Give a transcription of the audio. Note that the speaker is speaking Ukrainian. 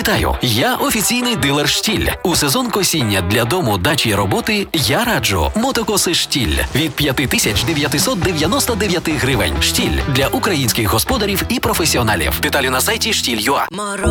Вітаю! Я офіційний дилер «Штіль». У сезон косіння для дому, дачі й роботи я раджу мотокоси «Штіль» від 5999 гривень. «Штіль» для українських господарів і професіоналів. Деталі на сайті «Штіль.ua».